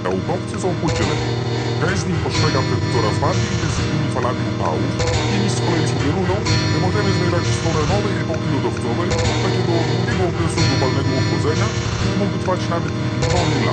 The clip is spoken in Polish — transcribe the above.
Naukowcy są podzieleni. Część z nich postrzega te coraz bardziej intensywnymi falami upałów, inni z kolei sugerują, że możemy zmierzać w stronę nowej epoki lodowcowej, takiego długiego okresu globalnego ochłodzenia, który mógł trwać nawet miliony lat.